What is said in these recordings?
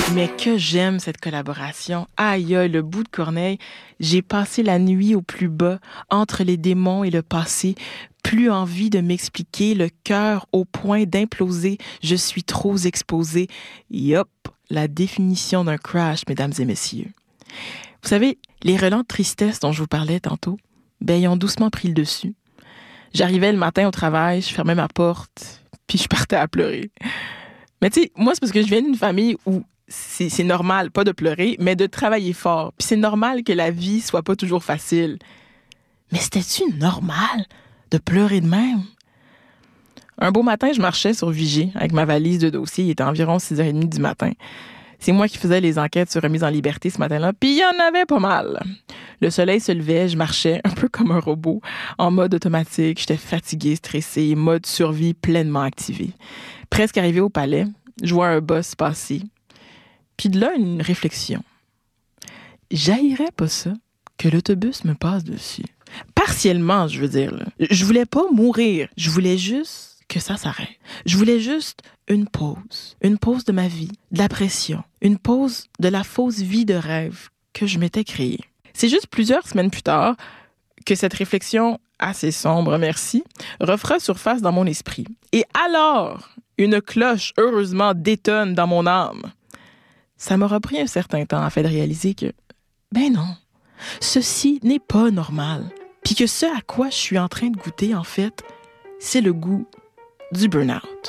Mais que j'aime cette collaboration. Aïe, aïe, le bout de Corneille. J'ai passé la nuit au plus bas, entre les démons et le passé. Plus envie de m'expliquer, le cœur au point d'imploser. Je suis trop exposée. Yop, la définition d'un crash, mesdames et messieurs. Vous savez, les relents de tristesse dont je vous parlais tantôt, ils ont doucement pris le dessus. J'arrivais le matin au travail, je fermais ma porte, puis je partais à pleurer. Mais tu sais, moi, c'est parce que je viens d'une famille où c'est normal, pas de pleurer, mais de travailler fort. Puis c'est normal que la vie soit pas toujours facile. Mais c'était-tu normal de pleurer de même? Un beau matin, je marchais sur Vigée avec ma valise de dossier. Il était environ 6h30 du matin. C'est moi qui faisais les enquêtes sur remise en liberté ce matin-là, puis il y en avait pas mal. Le soleil se levait, je marchais un peu comme un robot, en mode automatique. J'étais fatiguée, stressée, mode survie pleinement activé. Presque arrivée au palais, je vois un boss passer. Puis de là, une réflexion. J'haïrais pas ça que l'autobus me passe dessus. Partiellement, je veux dire. Là. Je voulais pas mourir. Je voulais juste que ça s'arrête. Je voulais juste une pause. Une pause de ma vie, de la pression. Une pause de la fausse vie de rêve que je m'étais créée. C'est juste plusieurs semaines plus tard que cette réflexion assez sombre, merci, refera surface dans mon esprit. Et alors, une cloche, heureusement, détonne dans mon âme. Ça m'aura pris un certain temps, en fait, de réaliser que, non, ceci n'est pas normal. Puis que ce à quoi je suis en train de goûter, en fait, c'est le goût du burn-out.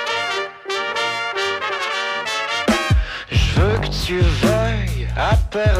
Je veux que tu veuilles à perdre